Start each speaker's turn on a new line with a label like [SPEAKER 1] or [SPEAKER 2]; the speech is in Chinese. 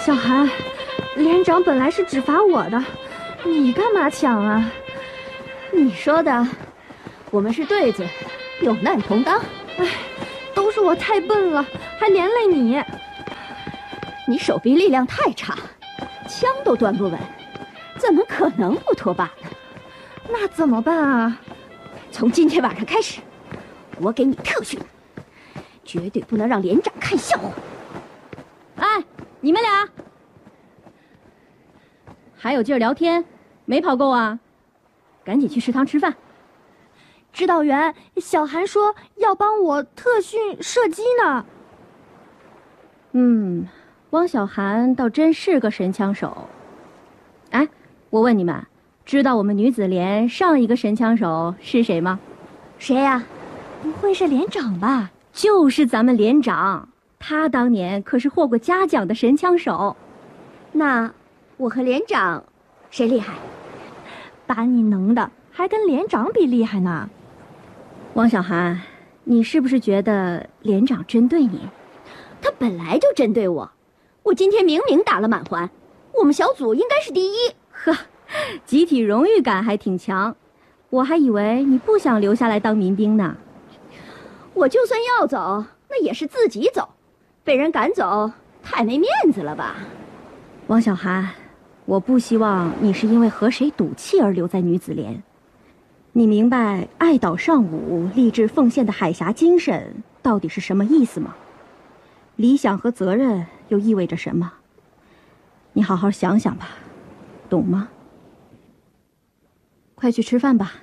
[SPEAKER 1] 小韩，连长本来是只罚我的，你干嘛抢啊？
[SPEAKER 2] 你说的，我们是对子，有难同当。
[SPEAKER 1] 哎，都是我太笨了，还连累你。
[SPEAKER 2] 你手臂力量太差，枪都端不稳，怎么可能不脱靶呢？
[SPEAKER 1] 那怎么办啊？
[SPEAKER 2] 从今天晚上开始，我给你特训，绝对不能让连长看笑话。
[SPEAKER 3] 哎，你们俩还有劲儿聊天，没跑够啊？赶紧去食堂吃饭。
[SPEAKER 1] 指导员，小韩说要帮我特训射击呢。
[SPEAKER 3] 汪小涵倒真是个神枪手。哎，我问你们，知道我们女子连上一个神枪手是谁吗？
[SPEAKER 2] 谁呀？
[SPEAKER 1] 不会是连长吧？
[SPEAKER 3] 就是咱们连长，他当年可是获过嘉奖的神枪手。
[SPEAKER 2] 那我和连长谁厉害？
[SPEAKER 1] 把你能的，还跟连长比厉害呢。
[SPEAKER 3] 汪小涵，你是不是觉得连长针对你？
[SPEAKER 2] 他本来就针对我，我今天明明打了满环，我们小组应该是第一。
[SPEAKER 3] 呵，集体荣誉感还挺强，我还以为你不想留下来当民兵呢。
[SPEAKER 2] 我就算要走，那也是自己走，被人赶走，太没面子了吧？
[SPEAKER 3] 汪小涵，我不希望你是因为和谁赌气而留在女子连。你明白爱岛尚武、立志奉献的海峡精神到底是什么意思吗？理想和责任又意味着什么？你好好想想吧，懂吗？快去吃饭吧。